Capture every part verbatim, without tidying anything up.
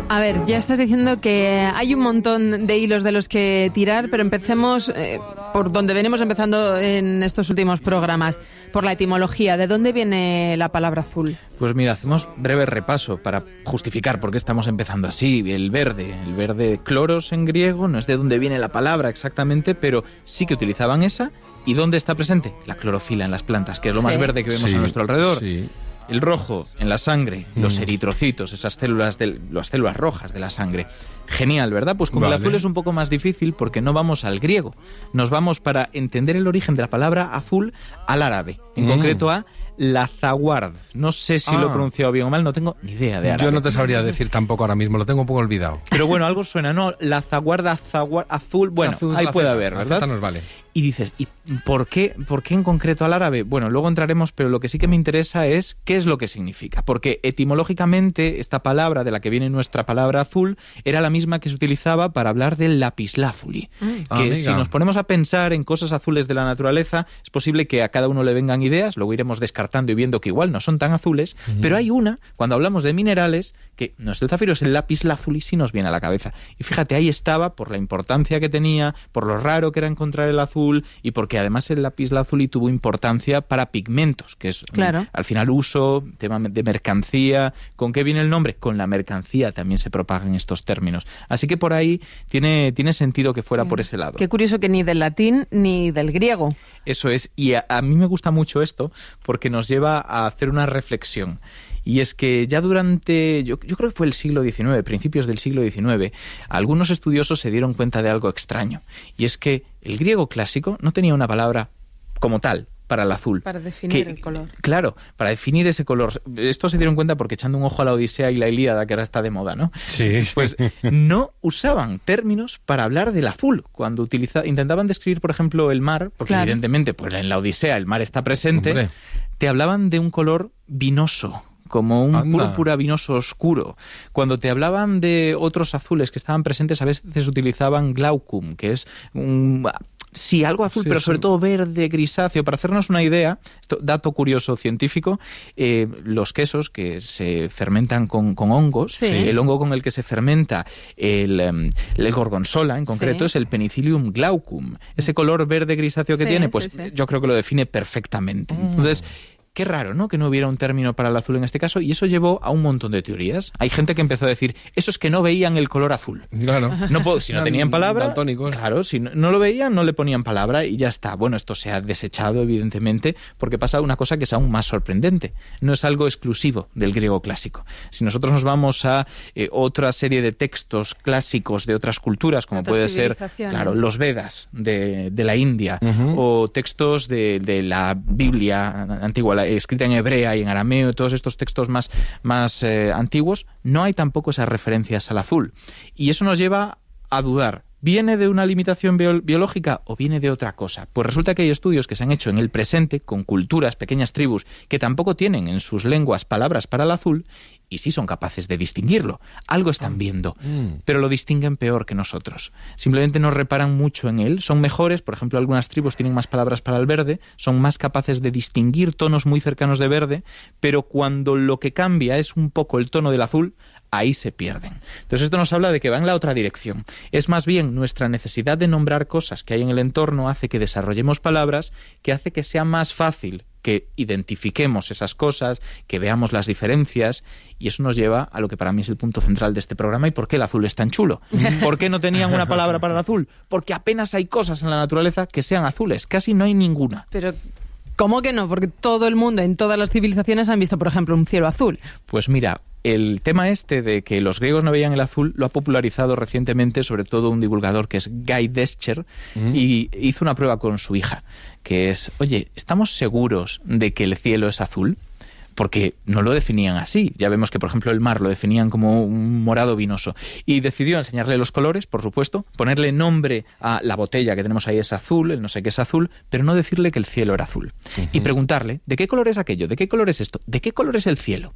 A ver, ya estás diciendo que hay un montón de hilos de los que tirar, pero empecemos eh, por donde venimos empezando en estos últimos programas, por la etimología. ¿De dónde viene la palabra azul? Pues mira, hacemos breve repaso para justificar por qué estamos empezando así. El verde, el verde cloros en griego, no es de dónde viene la palabra exactamente, pero sí que utilizaban esa. ¿Y dónde está presente? La clorofila en las plantas, que es lo Sí. más verde que vemos Sí, a nuestro alrededor. sí. El rojo en la sangre, Mm. los eritrocitos, esas células del, las células rojas de la sangre. Genial, ¿verdad? Pues con Vale. el azul es un poco más difícil porque no vamos al griego. Nos vamos, para entender el origen de la palabra azul, al árabe. En Mm. concreto a lazaward. No sé si Ah. lo he pronunciado bien o mal, no tengo ni idea de árabe. Yo no te sabría decir tampoco ahora mismo, lo tengo un poco olvidado. Pero bueno, algo suena, ¿no? Lazaward, azaward, azul, bueno, Azul, ahí la puede zeta, haber, la ¿verdad? zeta nos vale. Y dices, ¿y por qué, por qué en concreto al árabe? Bueno, luego entraremos, pero lo que sí que me interesa es qué es lo que significa. Porque etimológicamente esta palabra, de la que viene nuestra palabra azul, era la misma que se utilizaba para hablar del lapislázuli. Mm. Ah, Que amiga. si nos ponemos a pensar en cosas azules de la naturaleza, es posible que a cada uno le vengan ideas, luego iremos descartando y viendo que igual no son tan azules, Mm. pero hay una, cuando hablamos de minerales, que no es el zafiro, es el lapislázuli, sí nos viene a la cabeza. Y fíjate, ahí estaba por la importancia que tenía, por lo raro que era encontrar el azul y porque además el lapislázuli tuvo importancia para pigmentos, que es Claro. mm, al final uso, tema de mercancía. ¿Con qué viene el nombre? Con la mercancía también se propagan estos términos. Así que por ahí tiene, tiene sentido que fuera Sí. por ese lado. Qué curioso que ni del latín ni del griego. Eso es, y a, a mí me gusta mucho esto porque nos lleva a hacer una reflexión. Y es que ya durante, yo, yo creo que fue el siglo diecinueve, principios del siglo diecinueve, algunos estudiosos se dieron cuenta de algo extraño. Y es que el griego clásico no tenía una palabra como tal para el azul. Para definir Que- el color. Claro, para definir ese color. Esto se dieron cuenta porque echando un ojo a la Odisea y la Ilíada, que ahora está de moda, ¿no? Sí, Pues no usaban términos para hablar del azul. Cuando utiliza, intentaban describir, por ejemplo, el mar, porque Claro. evidentemente pues en la Odisea el mar está presente, Hombre. te hablaban de un color vinoso, como un Anda. púrpura vinoso oscuro. Cuando te hablaban de otros azules que estaban presentes, a veces utilizaban glaucum, que es un... Sí, algo azul, Sí, pero sí. sobre todo verde, grisáceo. Para hacernos una idea, esto, dato curioso científico, eh, los quesos que se fermentan con, con hongos, Sí. el hongo con el que se fermenta el, em, el gorgonzola, en concreto, Sí. es el Penicillium glaucum. Ese color verde grisáceo que Sí, tiene, pues sí, sí. yo creo que lo define perfectamente. Mm. Entonces, qué raro, ¿no?, que no hubiera un término para el azul en este caso, y eso llevó a un montón de teorías. Hay gente que empezó a decir, eso es que no veían el color azul. Claro. No puedo- si no Eran tenían palabra, daltónicos. claro, si no, no lo veían, no le ponían palabra y ya está. Bueno, esto se ha desechado, evidentemente, porque pasa una cosa que es aún más sorprendente. No es algo exclusivo del griego clásico. Si nosotros nos vamos a eh, otra serie de textos clásicos de otras culturas, como Otras puede ser, civilizaciones. claro, los Vedas de, de la India, Ujú. o textos de, de la Biblia antigua, la- escrita en hebrea y en arameo, todos estos textos más, más eh, antiguos, no hay tampoco esas referencias al azul. Y eso nos lleva a dudar. ¿Viene de una limitación bio- biológica o viene de otra cosa? Pues resulta que hay estudios que se han hecho en el presente con culturas, pequeñas tribus, que tampoco tienen en sus lenguas palabras para el azul y sí son capaces de distinguirlo. Algo están viendo, Mm. pero lo distinguen peor que nosotros. Simplemente no reparan mucho en él. Son mejores, por ejemplo, algunas tribus tienen más palabras para el verde, son más capaces de distinguir tonos muy cercanos de verde, pero cuando lo que cambia es un poco el tono del azul, ahí se pierden. Entonces esto nos habla de que va en la otra dirección. Es más bien nuestra necesidad de nombrar cosas que hay en el entorno hace que desarrollemos palabras, que hace que sea más fácil que identifiquemos esas cosas, que veamos las diferencias, y eso nos lleva a lo que para mí es el punto central de este programa y por qué el azul es tan chulo. ¿Por qué no tenían una palabra para el azul? Porque apenas hay cosas en la naturaleza que sean azules, casi no hay ninguna. Pero, ¿cómo que no? Porque todo el mundo, en todas las civilizaciones, han visto, por ejemplo, un cielo azul. Pues mira, el tema este de que los griegos no veían el azul lo ha popularizado recientemente sobre todo un divulgador que es Guy Descher, Mm. y hizo una prueba con su hija, que es, oye, ¿estamos seguros de que el cielo es azul? Porque no lo definían así. Ya vemos que, por ejemplo, el mar lo definían como un morado vinoso. Y decidió enseñarle los colores, por supuesto, ponerle nombre a la botella que tenemos ahí, es azul, el no sé qué es azul, pero no decirle que el cielo era azul. Ujú. Y preguntarle, ¿de qué color es aquello? ¿De qué color es esto? ¿De qué color es el cielo?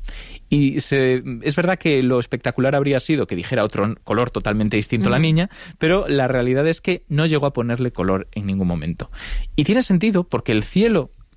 Y se, es verdad que lo espectacular habría sido que dijera otro color totalmente distinto a la Ujú. niña, pero la realidad es que no llegó a ponerle color en ningún momento. Y tiene sentido porque el cielo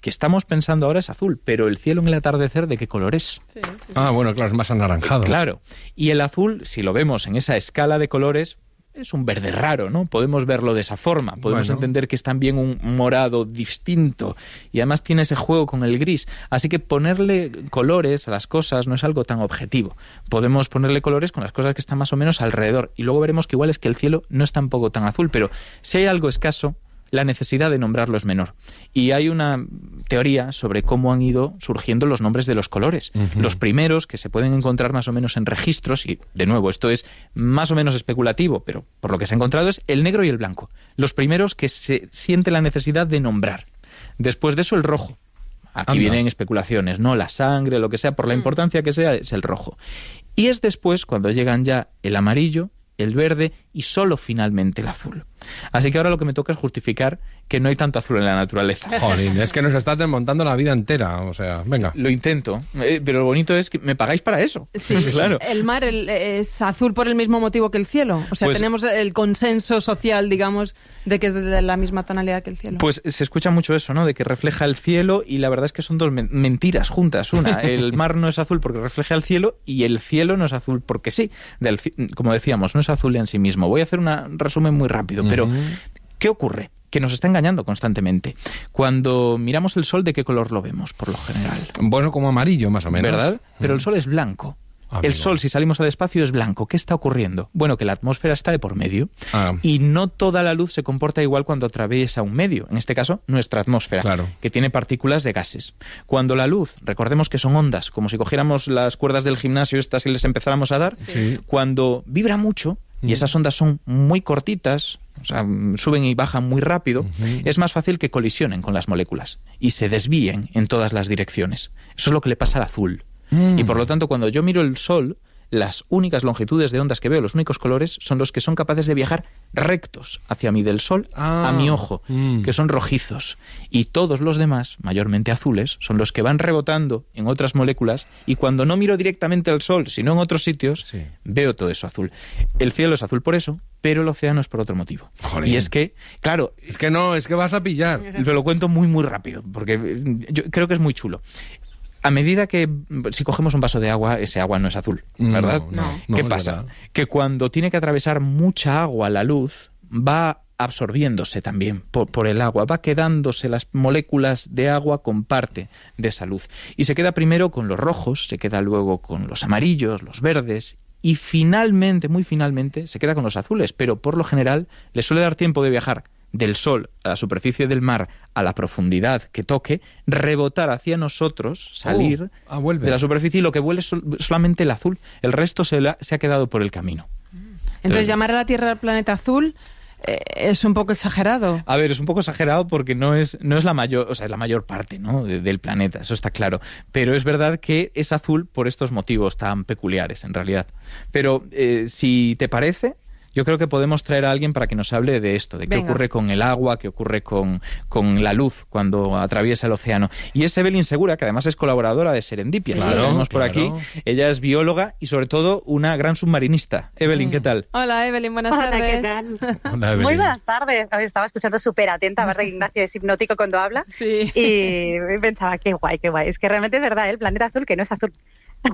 que estamos pensando ahora es azul, pero el cielo en el atardecer, ¿de qué color es? Sí, sí, sí. Ah, bueno, claro, es más anaranjado. Claro. Y el azul, si lo vemos en esa escala de colores, es un verde raro, ¿no? Podemos verlo de esa forma. Podemos Bueno. entender que es también un morado distinto y además tiene ese juego con el gris. Así que ponerle colores a las cosas no es algo tan objetivo. Podemos ponerle colores con las cosas que están más o menos alrededor y luego veremos que igual es que el cielo no es tampoco tan azul, pero si hay algo escaso, la necesidad de nombrarlo es menor. Y hay una teoría sobre cómo han ido surgiendo los nombres de los colores. Uh-huh. Los primeros, que se pueden encontrar más o menos en registros, y de nuevo, esto es más o menos especulativo, pero por lo que se ha encontrado es el negro y el blanco. Los primeros que se siente la necesidad de nombrar. Después de eso, el rojo. Aquí Anda. vienen especulaciones, ¿no? La sangre, lo que sea, por la importancia que sea, es el rojo. Y es después cuando llegan ya el amarillo, el verde y solo finalmente el azul. Así que ahora lo que me toca es justificar que no hay tanto azul en la naturaleza. Jolín, es que nos está desmontando la vida entera, o sea, venga. Lo intento, eh, pero lo bonito es que me pagáis para eso. Sí, claro. El mar el- es azul por el mismo motivo que el cielo. O sea, Pues- tenemos el consenso social, digamos, de que es de la misma tonalidad que el cielo. Pues se escucha mucho eso, ¿no? De que refleja el cielo y la verdad es que son dos men- mentiras juntas. Una, el mar no es azul porque refleja el cielo y el cielo no es azul porque sí. Del ci- como decíamos, no es azul en sí mismo. Voy a hacer un resumen muy rápido, pero Ujú. ¿qué ocurre? Que nos está engañando constantemente. Cuando miramos el sol, ¿de qué color lo vemos por lo general? Bueno, como amarillo, más o menos. ¿Verdad? Pero el Mm. sol es blanco. Amigo. El sol, si salimos al espacio, es blanco. ¿Qué está ocurriendo? Bueno, que la atmósfera está de por medio Ah. y no toda la luz se comporta igual cuando atraviesa un medio, en este caso nuestra atmósfera, Claro. que tiene partículas de gases. Cuando la luz, recordemos que son ondas, como si cogiéramos las cuerdas del gimnasio estas y les empezáramos a dar, Sí. cuando vibra mucho, y esas ondas son muy cortitas, o sea, suben y bajan muy rápido, Ujú. es más fácil que colisionen con las moléculas y se desvíen en todas las direcciones. Eso es lo que le pasa al azul. Mm. Y por lo tanto, cuando yo miro el sol, las únicas longitudes de ondas que veo, los únicos colores, son los que son capaces de viajar rectos hacia mí, del sol Ah. a mi ojo, Mm. que son rojizos. Y todos los demás, mayormente azules, son los que van rebotando en otras moléculas y cuando no miro directamente al sol, sino en otros sitios, Sí. veo todo eso azul. El cielo es azul por eso, pero el océano es por otro motivo. Jolín. Y es que, claro, Es que no, es que vas a pillar. pero lo cuento muy, muy rápido, porque eh, yo creo que es muy chulo. A medida que, si cogemos un vaso de agua, ese agua no es azul, ¿verdad? No, no, no, ¿Qué es pasa? verdad. Que cuando tiene que atravesar mucha agua la luz, va absorbiéndose también por, por el agua, va quedándose las moléculas de agua con parte de esa luz. Y se queda primero con los rojos, se queda luego con los amarillos, los verdes, y finalmente, muy finalmente, se queda con los azules, pero por lo general le suele dar tiempo de viajar del sol a la superficie del mar a la profundidad que toque, rebotar hacia nosotros, salir Oh, ah, vuelve. de la superficie y lo que vuelve es sol- solamente el azul. El resto se, la- se ha quedado por el camino. Entonces, llamar a la Tierra planeta azul eh, es un poco exagerado. A ver, es un poco exagerado porque no es, no es la mayor, o sea, es la mayor parte, ¿no?, de- del planeta, eso está claro. Pero es verdad que es azul por estos motivos tan peculiares, en realidad. Pero eh, si te parece, yo creo que podemos traer a alguien para que nos hable de esto, de qué Venga. ocurre con el agua, qué ocurre con, con la luz cuando atraviesa el océano. Y es Evelyn Segura, que además es colaboradora de Serendipia. Claro, La tenemos por claro. aquí. Ella es bióloga y sobre todo una gran submarinista. Evelyn, ¿qué tal? Hola, Evelyn, buenas Hola, tardes. ¿qué tal? Hola, Evelyn. Muy buenas tardes. Os estaba escuchando súper atenta, a ver, Ignacio es hipnótico cuando habla. Sí. Y pensaba, qué guay, qué guay. Es que realmente es verdad, ¿eh? El planeta azul que no es azul.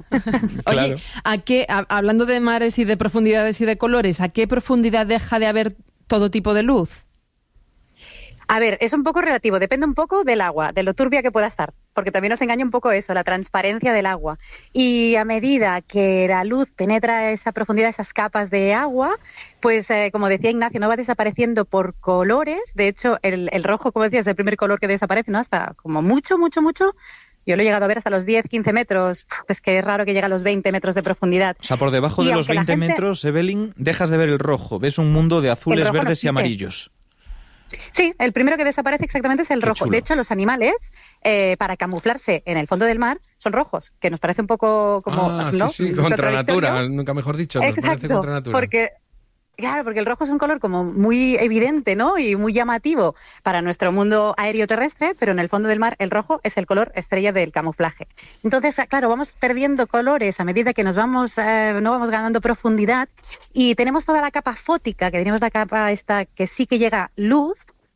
Claro. Oye, ¿a qué, a- hablando de mares y de profundidades y de colores, ¿a qué profundidad deja de haber todo tipo de luz? A ver, es un poco relativo, depende un poco del agua, de lo turbia que pueda estar, porque también nos engaña un poco eso, la transparencia del agua. Y a medida que la luz penetra esa profundidad, esas capas de agua, pues eh, como decía Ignacio, no va desapareciendo por colores. De hecho, el, el rojo, como decía, es el primer color que desaparece, ¿no? Hasta como mucho, mucho, mucho. Yo lo he llegado a ver hasta los diez, quince metros. Es que es raro que llegue a los veinte metros de profundidad. O sea, por debajo Y de los aunque la veinte gente- metros, Evelyn, dejas de ver el rojo. Ves un mundo de azules, rojo no verdes y existe. amarillos. Sí, el primero que desaparece exactamente es el Qué rojo. chulo. De hecho, los animales, eh, para camuflarse en el fondo del mar, son rojos, que nos parece un poco como... Ah, ¿no? sí, sí, contra contradictorio. natura, nunca mejor dicho. Nos parece Exacto, contra natura. porque... Claro, porque el rojo es un color como muy evidente, ¿no? Y muy llamativo para nuestro mundo aéreo terrestre, pero en el fondo del mar el rojo es el color estrella del camuflaje. Entonces, claro, vamos perdiendo colores a medida que nos vamos, eh, no vamos ganando profundidad y tenemos toda la capa fótica, que tenemos la capa esta que sí que llega luz,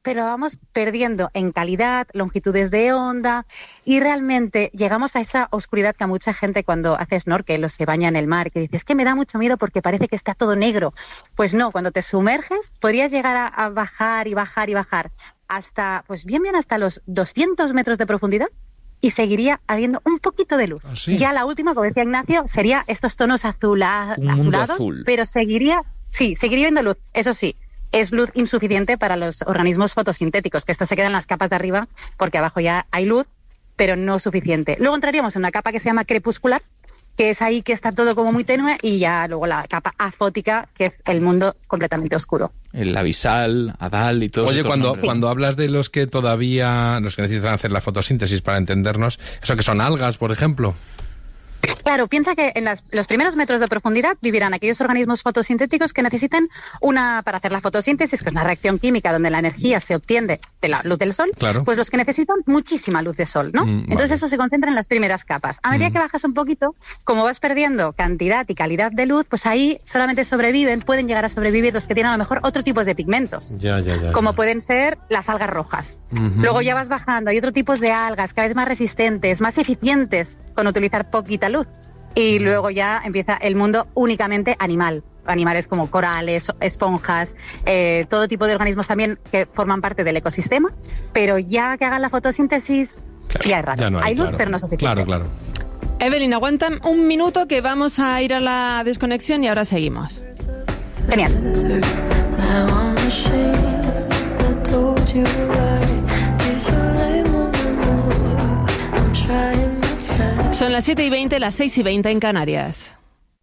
pero vamos perdiendo en calidad, longitudes de onda, y realmente llegamos a esa oscuridad que a mucha gente cuando hace snorkel o se baña en el mar, que dice, es que me da mucho miedo porque parece que está todo negro. Pues no, cuando te sumerges podrías llegar a, a bajar y bajar y bajar hasta, pues bien bien hasta los doscientos metros de profundidad, y seguiría habiendo un poquito de luz. ¿Ah, sí? Ya la última, como decía Ignacio, sería estos tonos azula, azulados, azul. pero seguiría, sí, seguiría viendo luz. Eso sí, es luz insuficiente para los organismos fotosintéticos, que esto se queda en las capas de arriba, porque abajo ya hay luz, pero no suficiente. Luego entraríamos en una capa que se llama crepuscular, que es ahí que está todo como muy tenue, y ya luego la capa afótica, que es el mundo completamente oscuro. El abisal, Adal y todo eso. Oye, cuando, nombres. cuando hablas de los que todavía, los que necesitan hacer la fotosíntesis para entendernos, ¿eso que son algas, por ejemplo? Claro, piensa que en las, los primeros metros de profundidad vivirán aquellos organismos fotosintéticos que necesitan una, para hacer la fotosíntesis, que es una reacción química donde la energía se obtiene de la luz del sol, Claro. pues los que necesitan muchísima luz de sol, ¿no? Mm, Entonces vale. eso se concentra en las primeras capas. A medida Mm. que bajas un poquito, como vas perdiendo cantidad y calidad de luz, pues ahí solamente sobreviven, pueden llegar a sobrevivir los que tienen a lo mejor otro tipo de pigmentos. Ya, ya, ya. Como ya. pueden ser las algas rojas. Ujú. Luego ya vas bajando, hay otro tipos de algas cada vez más resistentes, más eficientes con utilizar poquita luz. Y luego ya empieza el mundo únicamente animal. Animales como corales, esponjas, eh, todo tipo de organismos también que forman parte del ecosistema, pero ya que hagan la fotosíntesis, Claro, ya es raro. ya no hay, luz, claro. pero no suficiente. Claro, claro. Evelyn, aguanta un minuto que vamos a ir a la desconexión y ahora seguimos. Genial. Now I'm ashamed I told you right. It's so late, more and more. I'm trying my best. Son las siete y veinte, las seis y veinte en Canarias.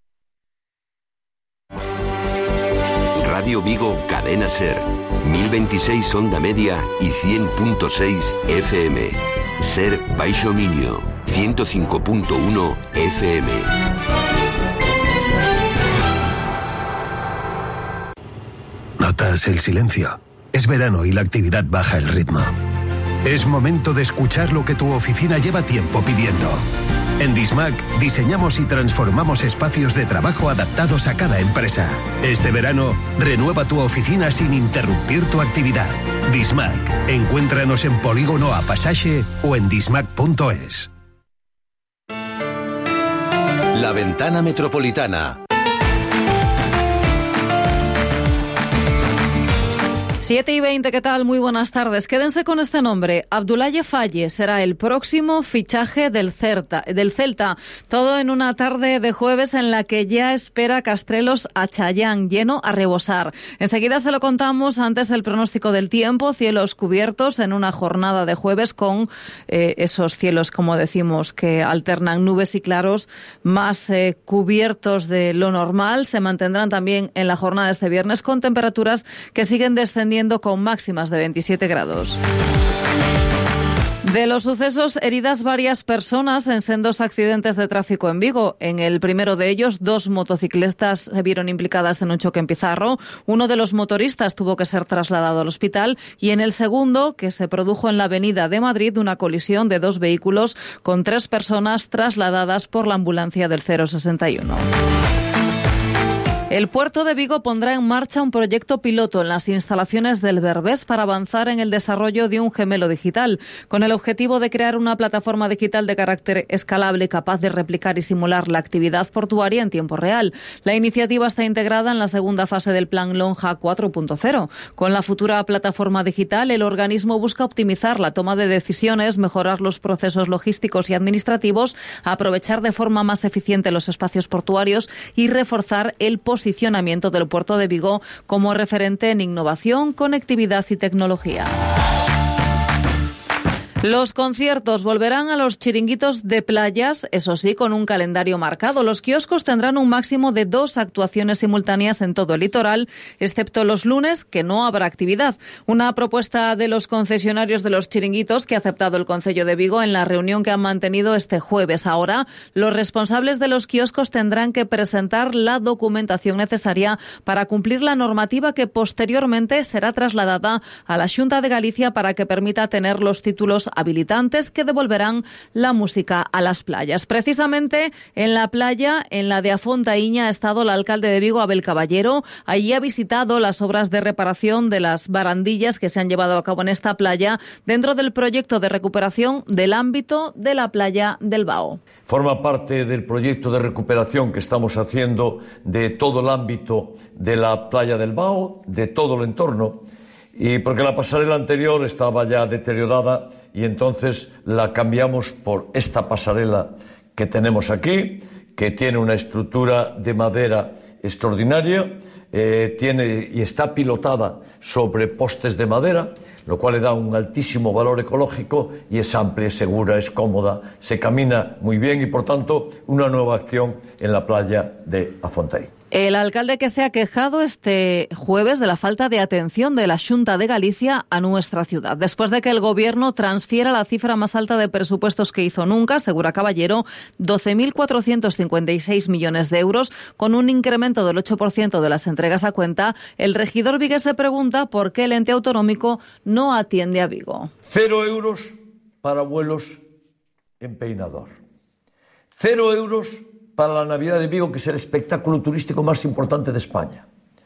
Radio Vigo, Cadena Ser, mil veintiséis onda media y cien punto seis F M. Ser Baixo Minio, ciento cinco punto uno F M. ¿Notas el silencio? Es verano y la actividad baja el ritmo. Es momento de escuchar lo que tu oficina lleva tiempo pidiendo. En Dismac diseñamos y transformamos espacios de trabajo adaptados a cada empresa. Este verano, renueva tu oficina sin interrumpir tu actividad. Dismac. Encuéntranos en Polígono A Pasaje o en dismac punto es. La Ventana Metropolitana. siete y veinte, ¿qué tal? Muy buenas tardes. Quédense con este nombre. Abdoulaye Faye será el próximo fichaje del Celta, del Celta. Todo en una tarde de jueves en la que ya espera Castrelos a Chayán, lleno a rebosar. Enseguida se lo contamos, antes el pronóstico del tiempo, cielos cubiertos en una jornada de jueves con eh, esos cielos, como decimos, que alternan nubes y claros más eh, cubiertos de lo normal. Se mantendrán también en la jornada de este viernes con temperaturas que siguen descendiendo con máximas de veintisiete grados. De los sucesos, heridas varias personas en sendos accidentes de tráfico en Vigo. En el primero de ellos, dos motociclistas se vieron implicadas en un choque en Pizarro. Uno de los motoristas tuvo que ser trasladado al hospital. Y en el segundo, que se produjo en la avenida de Madrid, una colisión de dos vehículos con tres personas trasladadas por la ambulancia del cero sesenta y uno. El puerto de Vigo pondrá en marcha un proyecto piloto en las instalaciones del Berbés para avanzar en el desarrollo de un gemelo digital, con el objetivo de crear una plataforma digital de carácter escalable capaz de replicar y simular la actividad portuaria en tiempo real. La iniciativa está integrada en la segunda fase del Plan Lonja cuatro punto cero. Con la futura plataforma digital, el organismo busca optimizar la toma de decisiones, mejorar los procesos logísticos y administrativos, aprovechar de forma más eficiente los espacios portuarios y reforzar el posicionamiento posicionamiento del puerto de Vigo como referente en innovación, conectividad y tecnología. Los conciertos volverán a los chiringuitos de playas, eso sí, con un calendario marcado. Los kioscos tendrán un máximo de dos actuaciones simultáneas en todo el litoral, excepto los lunes, que no habrá actividad. Una propuesta de los concesionarios de los chiringuitos que ha aceptado el Concello de Vigo en la reunión que han mantenido este jueves. Ahora, los responsables de los kioscos tendrán que presentar la documentación necesaria para cumplir la normativa que posteriormente será trasladada a la Xunta de Galicia para que permita tener los títulos nuevos habilitantes que devolverán la música a las playas. Precisamente en la playa, en la de Afontaíña, ha estado el alcalde de Vigo, Abel Caballero. Allí ha visitado las obras de reparación de las barandillas que se han llevado a cabo en esta playa dentro del proyecto de recuperación del ámbito de la playa del Bao. Forma parte del proyecto de recuperación que estamos haciendo de todo el ámbito de la playa del Bao, de todo el entorno, y porque la pasarela anterior estaba ya deteriorada y entonces la cambiamos por esta pasarela que tenemos aquí, que tiene una estructura de madera extraordinaria, eh, tiene y está pilotada sobre postes de madera, lo cual le da un altísimo valor ecológico y es amplia, es segura, es cómoda, se camina muy bien y, por tanto, una nueva acción en la playa de Afontaíña. El alcalde que se ha quejado este jueves de la falta de atención de la Xunta de Galicia a nuestra ciudad, después de que el Gobierno transfiera la cifra más alta de presupuestos que hizo nunca, asegura Caballero, doce mil cuatrocientos cincuenta y seis millones de euros, con un incremento del ocho por ciento de las entregas a cuenta. El regidor vigués se pregunta por qué el ente autonómico no atiende a Vigo. Cero euros para vuelos en Peinador. Cero euros para la Navidad de Vigo, que es el espectáculo turístico más importante de España.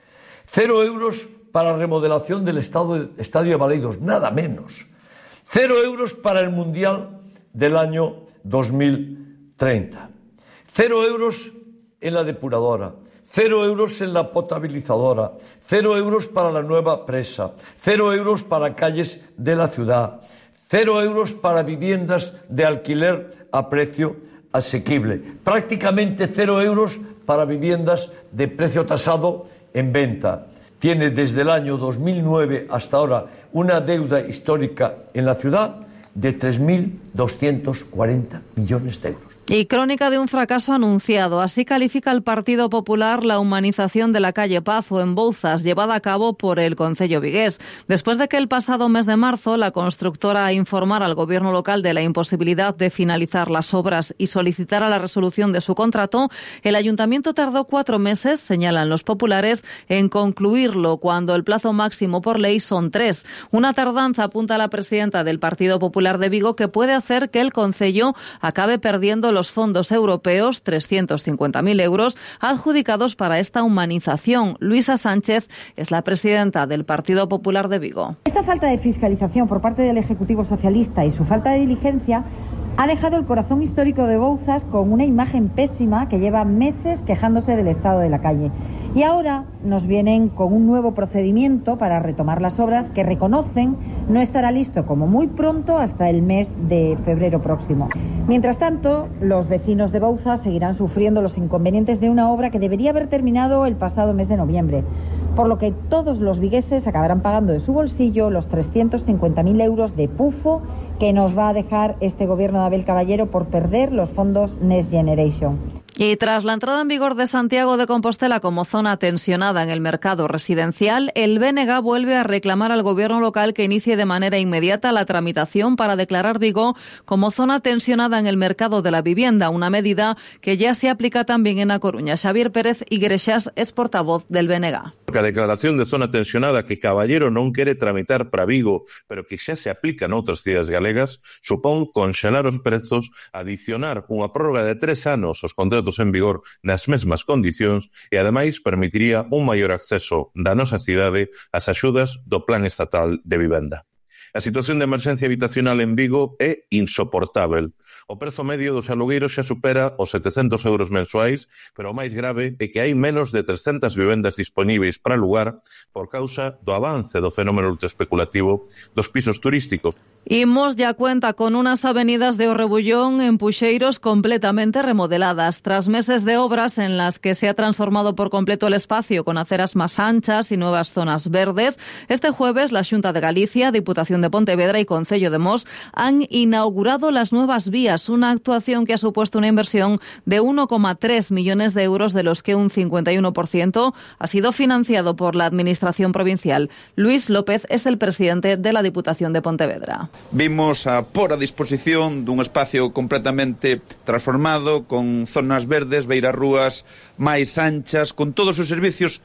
Cero euros para la remodelación del Estadio de Baleidos, nada menos. Cero euros para el Mundial del año dos mil treinta. Cero euros en la depuradora. Cero euros en la potabilizadora. Cero euros para la nueva presa. Cero euros para calles de la ciudad. Cero euros para viviendas de alquiler a precio asequible, prácticamente cero euros para viviendas de precio tasado en venta. Tiene desde el año dos mil nueve hasta ahora una deuda histórica en la ciudad de tres mil doscientos cuarenta millones de euros. Y crónica de un fracaso anunciado. Así califica el Partido Popular la humanización de la calle Pazo en Bouzas, llevada a cabo por el concello vigués. Después de que el pasado mes de marzo la constructora informara al gobierno local de la imposibilidad de finalizar las obras y solicitara la resolución de su contrato, el ayuntamiento tardó cuatro meses, señalan los populares, en concluirlo, cuando el plazo máximo por ley son tres. Una tardanza, apunta la presidenta del Partido Popular de Vigo, que puede hacer que el concello acabe perdiendo los fondos europeos, trescientos cincuenta mil euros, adjudicados para esta humanización. Luisa Sánchez es la presidenta del Partido Popular de Vigo. Esta falta de fiscalización por parte del Ejecutivo Socialista y su falta de diligencia ha dejado el corazón histórico de Bouzas con una imagen pésima que lleva meses quejándose del estado de la calle. Y ahora nos vienen con un nuevo procedimiento para retomar las obras que reconocen no estará listo como muy pronto hasta el mes de febrero próximo. Mientras tanto, los vecinos de Bouzas seguirán sufriendo los inconvenientes de una obra que debería haber terminado el pasado mes de noviembre, por lo que todos los vigueses acabarán pagando de su bolsillo los trescientos cincuenta mil euros de pufo que nos va a dejar este gobierno de Abel Caballero por perder los fondos Next Generation. Y tras la entrada en vigor de Santiago de Compostela como zona tensionada en el mercado residencial, el B N G vuelve a reclamar al gobierno local que inicie de manera inmediata la tramitación para declarar Vigo como zona tensionada en el mercado de la vivienda, una medida que ya se aplica también en A Coruña. Xavier Pérez Igrexas es portavoz del B N G. A declaración de zona tensionada que Caballero non quere tramitar para Vigo, pero que xa se aplica noutras cidades galegas, supón conxelar os prezos, adicionar unha prórroga de tres anos aos contratos en vigor nas mesmas condicións e, ademais, permitiría un maior acceso da nosa cidade ás axudas do Plan Estatal de Vivenda. A situación de emerxencia habitacional en Vigo é insoportável. O prezo medio dos alugueiros xa supera os setecentos euros mensuais, pero o máis grave é que hai menos de trescentas vivendas dispoñíveis para alugar por causa do avance do fenómeno ultraespeculativo dos pisos turísticos. Imos ya cuenta con unas avenidas de Orrebullón en Puxeiros completamente remodeladas. Tras meses de obras en las que se ha transformado por completo el espacio con aceras más anchas y nuevas zonas verdes, este jueves la Xunta de Galicia, Diputación de Pontevedra y Concello de Mos han inaugurado las nuevas vías, una actuación que ha supuesto una inversión de uno coma tres millones de euros, de los que un cincuenta y uno por ciento ha sido financiado por la Administración provincial. Luis López es el presidente de la Diputación de Pontevedra. Vimos a por a disposición dun espacio completamente transformado, con zonas verdes, beirarrúas máis anchas, con todos os servicios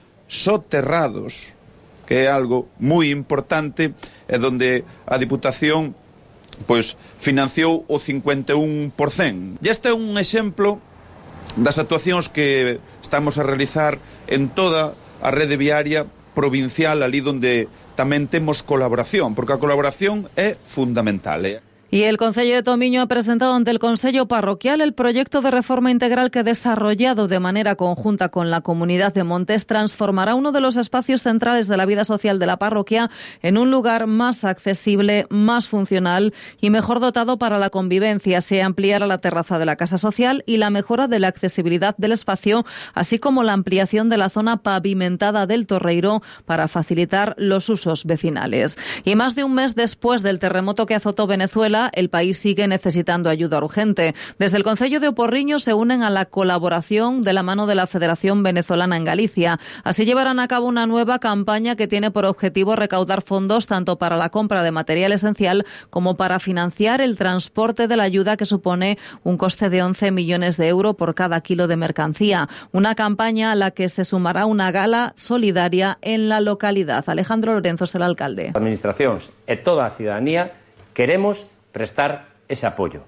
soterrados, que é algo moi importante, e donde a Diputación pois financiou o cincuenta e un por cento. E este é un exemplo das actuacións que estamos a realizar en toda a rede viaria provincial, ali donde tamén temos colaboración, porque a colaboración é fundamental. Eh? Y el Concello de Tomiño ha presentado ante el Consello Parroquial el proyecto de reforma integral que, desarrollado de manera conjunta con la Comunidad de Montes, transformará uno de los espacios centrales de la vida social de la parroquia en un lugar más accesible, más funcional y mejor dotado para la convivencia. Se ampliará la terraza de la Casa Social y la mejora de la accesibilidad del espacio, así como la ampliación de la zona pavimentada del Torreiro para facilitar los usos vecinales. Y más de un mes después del terremoto que azotó Venezuela, el país sigue necesitando ayuda urgente. Desde el Concello de Oporriño se unen a la colaboración de la mano de la Federación Venezolana en Galicia. Así llevarán a cabo una nueva campaña que tiene por objetivo recaudar fondos tanto para la compra de material esencial como para financiar el transporte de la ayuda, que supone un coste de once millones de euros por cada kilo de mercancía. Una campaña a la que se sumará una gala solidaria en la localidad. Alejandro Lorenzo es el alcalde. Administracións e toda a ciudadanía queremos prestar ese apoio.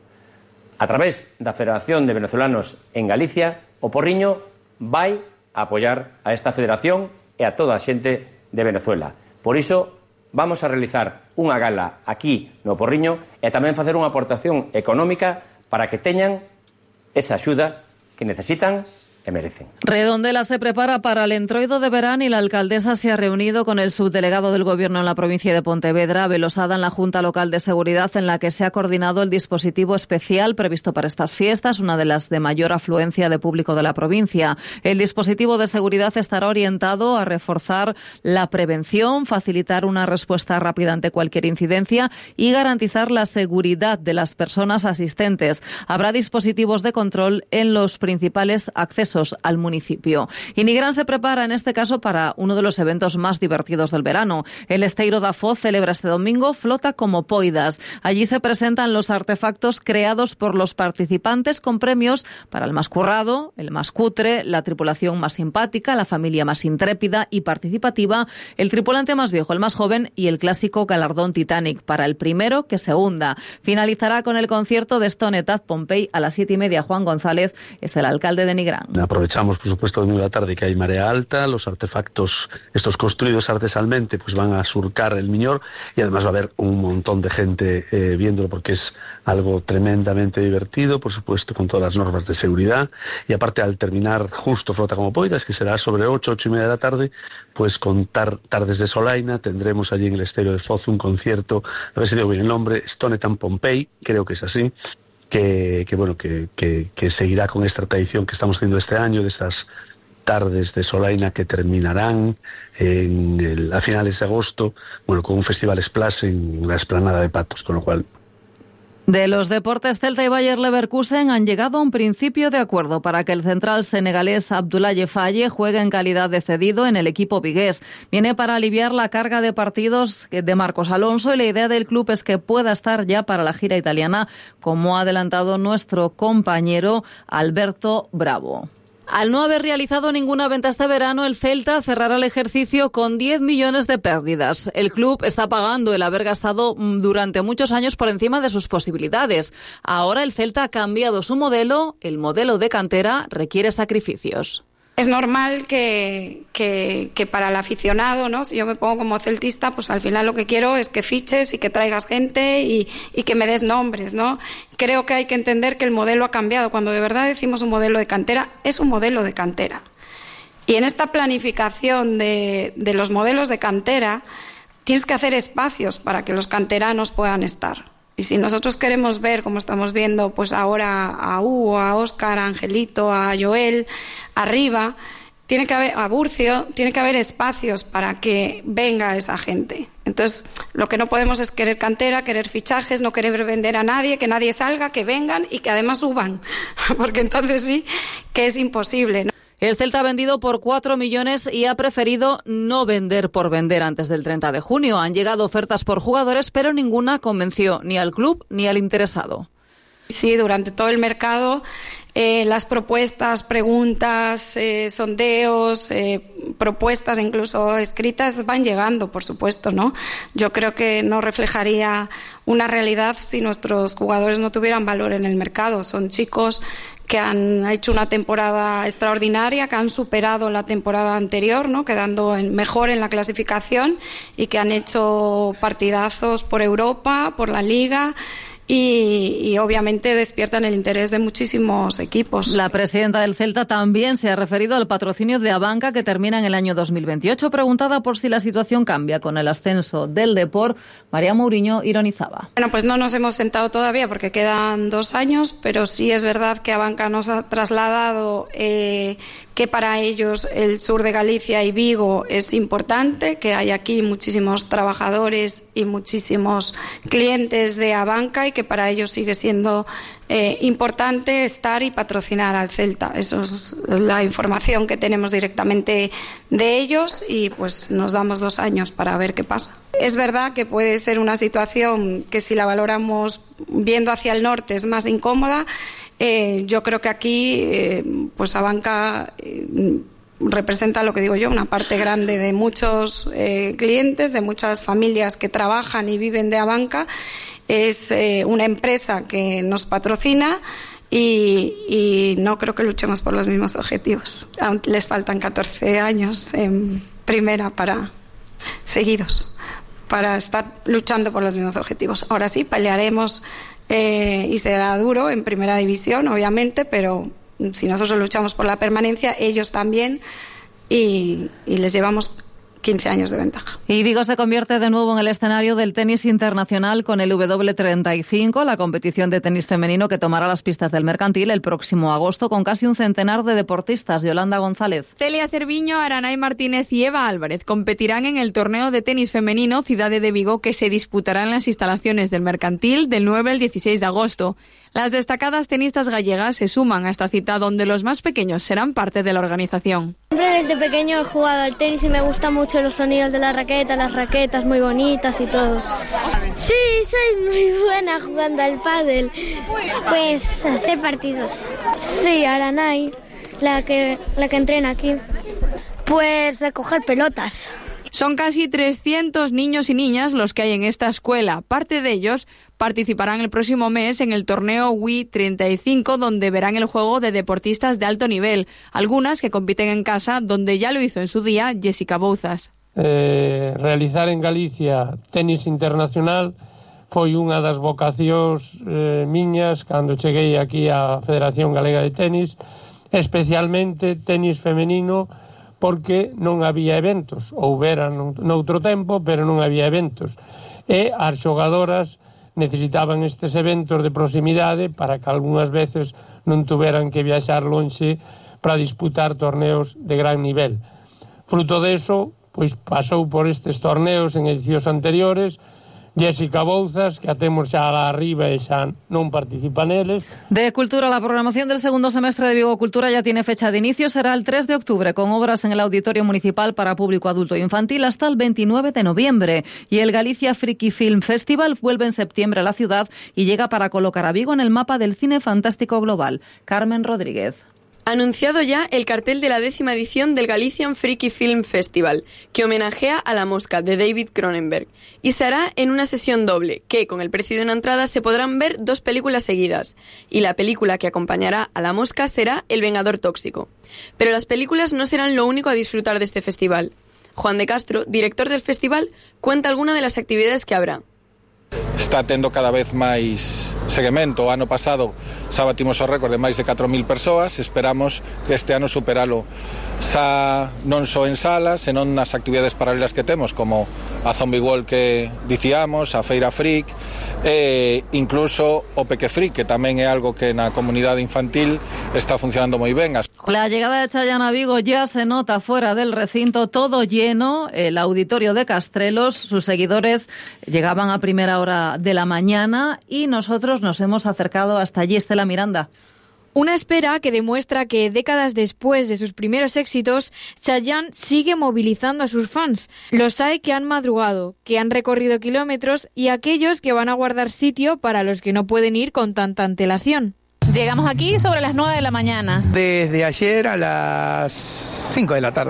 A través da Federación de Venezolanos en Galicia, o Porriño vai a apoiar a esta federación e a toda a xente de Venezuela. Por iso, vamos a realizar unha gala aquí no Porriño e tamén facer unha aportación económica para que teñan esa axuda que necesitan e merecen. Redondela se prepara para el entroido de verano y la alcaldesa se ha reunido con el subdelegado del Gobierno en la provincia de Pontevedra, Belosada, en la Junta Local de Seguridad, en la que se ha coordinado el dispositivo especial previsto para estas fiestas, una de las de mayor afluencia de público de la provincia. El dispositivo de seguridad estará orientado a reforzar la prevención, facilitar una respuesta rápida ante cualquier incidencia y garantizar la seguridad de las personas asistentes. Habrá dispositivos de control en los principales accesos al municipio. Y Nigrán se prepara en este caso para uno de los eventos más divertidos del verano. El Esteiro da Foz celebra este domingo Flota como Poidas. Allí se presentan los artefactos creados por los participantes con premios para el más currado, el más cutre, la tripulación más simpática, la familia más intrépida y participativa, el tripulante más viejo, el más joven y el clásico galardón Titanic para el primero que se hunda. Finalizará con el concierto de Stone Tad Pompey a las siete y media. Juan González es el alcalde de Nigrán. Aprovechamos, por supuesto, domingo de la tarde que hay marea alta, los artefactos, estos construidos artesanalmente, pues van a surcar el Miñor y además va a haber un montón de gente eh, viéndolo porque es algo tremendamente divertido, por supuesto, con todas las normas de seguridad. Y aparte, al terminar justo Flota como Poidas, que será sobre ocho, ocho y media de la tarde, pues con tar tardes de Solaina, tendremos allí en el Esteiro de Foz un concierto, a ver si digo bien el nombre, Stone Tad Pompey, creo que es así. Que, que bueno que, que, que seguirá con esta tradición que estamos teniendo este año de esas tardes de Solaina que terminarán en el, a finales de agosto, bueno, con un festival Splash en la Explanada de Patos, con lo cual. De los deportes, Celta y Bayer Leverkusen han llegado a un principio de acuerdo para que el central senegalés Abdoulaye Faye juegue en calidad de cedido en el equipo vigués. Viene para aliviar la carga de partidos de Marcos Alonso y la idea del club es que pueda estar ya para la gira italiana, como ha adelantado nuestro compañero Alberto Bravo. Al no haber realizado ninguna venta este verano, el Celta cerrará el ejercicio con diez millones de pérdidas. El club está pagando el haber gastado durante muchos años por encima de sus posibilidades. Ahora el Celta ha cambiado su modelo. El modelo de cantera requiere sacrificios. Es normal que, que, que para el aficionado, ¿no? Si yo me pongo como celtista, pues al final lo que quiero es que fiches y que traigas gente y, y que me des nombres, ¿no? Creo que hay que entender que el modelo ha cambiado. Cuando de verdad decimos un modelo de cantera, es un modelo de cantera. Y en esta planificación de, de los modelos de cantera, tienes que hacer espacios para que los canteranos puedan estar. Y si nosotros queremos ver, como estamos viendo pues ahora a Hugo, a Óscar, a Angelito, a Joel, arriba, tiene que haber, a Burcio, tiene que haber espacios para que venga esa gente. Entonces, lo que no podemos es querer cantera, querer fichajes, no querer vender a nadie, que nadie salga, que vengan y que además suban. Porque entonces sí que es imposible, ¿no? El Celta ha vendido por cuatro millones y ha preferido no vender por vender antes del treinta de junio. Han llegado ofertas por jugadores, pero ninguna convenció ni al club ni al interesado. Sí, durante todo el mercado, eh, las propuestas, preguntas, eh, sondeos, eh, propuestas, incluso escritas, van llegando, por supuesto, ¿no? Yo creo que no reflejaría una realidad si nuestros jugadores no tuvieran valor en el mercado. Son chicos que han hecho una temporada extraordinaria, que han superado la temporada anterior, ¿no? Quedando en, mejor en la clasificación, y que han hecho partidazos por Europa, por la Liga. Y, y obviamente despiertan el interés de muchísimos equipos. La presidenta del Celta también se ha referido al patrocinio de Abanca que termina en el año dos mil veintiocho. Preguntada por si la situación cambia con el ascenso del Depor, María Mourinho ironizaba. Bueno, pues no nos hemos sentado todavía porque quedan dos años, pero sí es verdad que Abanca nos ha trasladado eh, que para ellos el sur de Galicia y Vigo es importante, que hay aquí muchísimos trabajadores y muchísimos clientes de Abanca y que para ellos sigue siendo eh, importante estar y patrocinar al Celta. Eso es la información que tenemos directamente de ellos y pues nos damos dos años para ver qué pasa. Es verdad que puede ser una situación que si la valoramos viendo hacia el norte es más incómoda. Eh, yo creo que aquí eh, pues Abanca eh, representa, lo que digo yo, una parte grande de muchos eh, clientes, de muchas familias que trabajan y viven de Abanca. Es eh, una empresa que nos patrocina y, y no creo que luchemos por los mismos objetivos. Aún les faltan catorce años en primera para seguidos para estar luchando por los mismos objetivos. Ahora sí, pelearemos eh, y será duro en primera división, obviamente, pero si nosotros luchamos por la permanencia, ellos también, y, y les llevamos quince años de ventaja. Y Vigo se convierte de nuevo en el escenario del tenis internacional con el W treinta y cinco, la competición de tenis femenino que tomará las pistas del Mercantil el próximo agosto con casi un centenar de deportistas. Yolanda González. Celia Cerviño, Aranay Martínez y Eva Álvarez competirán en el torneo de tenis femenino Ciudad de Vigo que se disputará en las instalaciones del Mercantil del nueve al dieciséis de agosto. Las destacadas tenistas gallegas se suman a esta cita donde los más pequeños serán parte de la organización. Siempre desde pequeño he jugado al tenis y me gustan mucho los sonidos de la raqueta, las raquetas muy bonitas y todo. Sí, soy muy buena jugando al pádel. Pues hacer partidos. Sí, Aranay, la que, la que entrena aquí. Pues recoger pelotas. Son casi trescientos niños y niñas los que hay en esta escuela. Parte de ellos participarán el próximo mes en el torneo W treinta y cinco, donde verán el juego de deportistas de alto nivel. Algunas que compiten en casa, donde ya lo hizo en su día Jessica Bouzas. Eh, realizar en Galicia tenis internacional foi unha das vocacións eh, miñas cando cheguei aquí á Federación Galega de Tenis, especialmente tenis femenino, porque non había eventos, houberan noutro tempo, pero non había eventos. E as xogadoras necesitaban estes eventos de proximidade para que algunhas veces non tuveran que viaxar lonxe para disputar torneos de gran nivel. Fruto deso, pois pasou por estes torneos en edicións anteriores, Jessica Bouzas, que a temos xa lá arriba e xa non participa neles. De Cultura, la programación del segundo semestre de Vigo Cultura ya tiene fecha de inicio. Será el tres de octubre, con obras en el Auditorio Municipal para público adulto e infantil hasta el veintinueve de noviembre. Y el Galicia Freaky Film Festival vuelve en septiembre a la ciudad y llega para colocar a Vigo en el mapa del cine fantástico global. Carmen Rodríguez. Anunciado ya el cartel de la décima edición del Galician Freaky Film Festival, que homenajea a La Mosca, de David Cronenberg, y se hará en una sesión doble, que con el precio de una entrada se podrán ver dos películas seguidas, y la película que acompañará a La Mosca será El Vengador Tóxico. Pero las películas no serán lo único a disfrutar de este festival. Juan de Castro, director del festival, cuenta algunas de las actividades que habrá. Está tendo cada vez máis seguimento. O ano pasado xa batimos o récord de máis de catro mil persoas. Esperamos que este ano superalo xa non só en salas, senón nas actividades paralelas que temos, como a Zombie World que dicíamos, a Feira Freak, e incluso o Peque Freak, que tamén é algo que na comunidade infantil está funcionando moi ben. La llegada de Chayanne a Vigo ya se nota fuera del recinto, todo lleno, el auditorio de Castrelos, sus seguidores llegaban a primera hora de la mañana y nosotros nos hemos acercado hasta allí. Estela Miranda. Una espera que demuestra que décadas después de sus primeros éxitos, Chayanne sigue movilizando a sus fans. Los hay que han madrugado, que han recorrido kilómetros y aquellos que van a guardar sitio para los que no pueden ir con tanta antelación. Llegamos aquí sobre las nueve de la mañana. Desde ayer a las cinco de la tarde.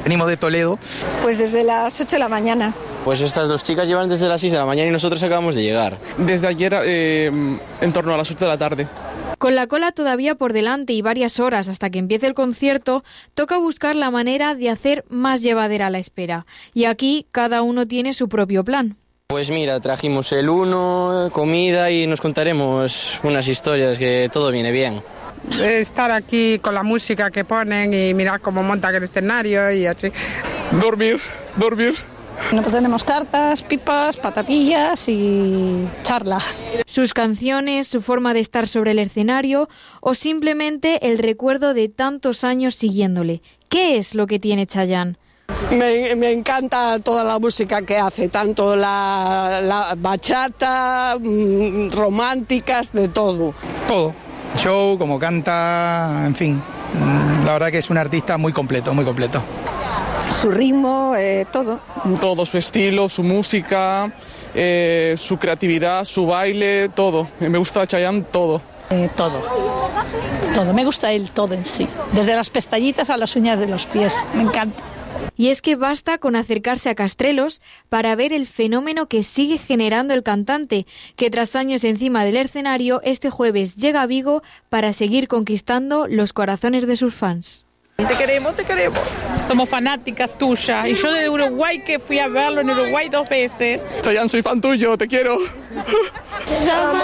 Venimos de Toledo. Pues desde las ocho de la mañana. Pues estas dos chicas llevan desde las seis de la mañana y nosotros acabamos de llegar. Desde ayer eh, en torno a las ocho de la tarde. Con la cola todavía por delante y varias horas hasta que empiece el concierto, toca buscar la manera de hacer más llevadera la espera. Y aquí cada uno tiene su propio plan. Pues mira, trajimos el uno, comida y nos contaremos unas historias, que todo viene bien. Estar aquí con la música que ponen y mirar cómo montan el escenario y así. Dormir, dormir. No, pues tenemos tartas, pipas, patatillas y charla. Sus canciones, su forma de estar sobre el escenario o simplemente el recuerdo de tantos años siguiéndole. ¿Qué es lo que tiene Chayanne? Me, me encanta toda la música que hace, tanto la, la bachata, mmm, románticas, de todo. Todo. Show, como canta, en fin. La verdad que es un artista muy completo, muy completo. Su ritmo, eh, todo. Todo, su estilo, su música, eh, su creatividad, su baile, todo. Me gusta Chayanne todo. Eh, todo. Todo. Me gusta el todo en sí. Desde las pestañitas a las uñas de los pies. Me encanta. Y es que basta con acercarse a Castrelos para ver el fenómeno que sigue generando el cantante, que tras años encima del escenario, este jueves llega a Vigo para seguir conquistando los corazones de sus fans. Te queremos, te queremos. Somos fanáticas tuyas. Y yo de Uruguay, que fui a verlo en Uruguay dos veces. Chayanne, soy fan tuyo, te quiero. Somos